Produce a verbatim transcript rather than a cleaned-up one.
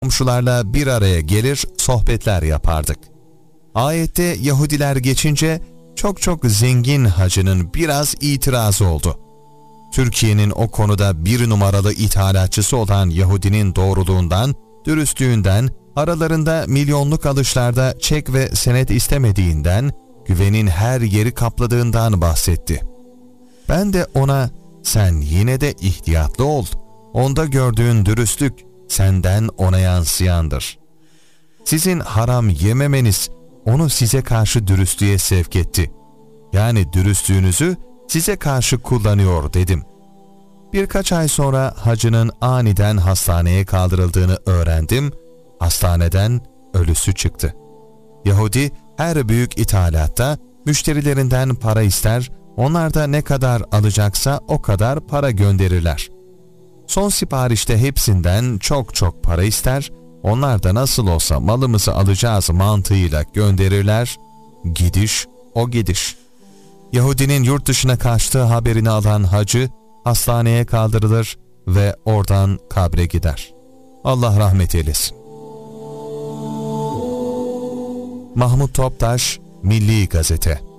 komşularla bir araya gelir, sohbetler yapardık. Ayette Yahudiler geçince çok çok zengin hacının biraz itirazı oldu. Türkiye'nin o konuda bir numaralı ithalatçısı olan Yahudinin doğruluğundan, dürüstlüğünden, aralarında milyonluk alışlarda çek ve senet istemediğinden, güvenin her yeri kapladığından bahsetti. Ben de ona, sen yine de ihtiyatlı ol, onda gördüğün dürüstlük senden ona yansıyandır. Sizin haram yememeniz onu size karşı dürüstlüğe sevk etti. Yani dürüstlüğünüzü size karşı kullanıyor dedim. Birkaç ay sonra hacının aniden hastaneye kaldırıldığını öğrendim. Hastaneden ölüsü çıktı. Yahudi her büyük ithalatta müşterilerinden para ister, onlar da ne kadar alacaksa o kadar para gönderirler. Son siparişte hepsinden çok çok para ister, onlar da nasıl olsa malımızı alacağız mantığıyla gönderirler, gidiş o gidiş. Yahudinin yurt dışına kaçtığı haberini alan hacı hastaneye kaldırılır ve oradan kabre gider. Allah rahmet eylesin. Mahmut Toptaş, Milli Gazete.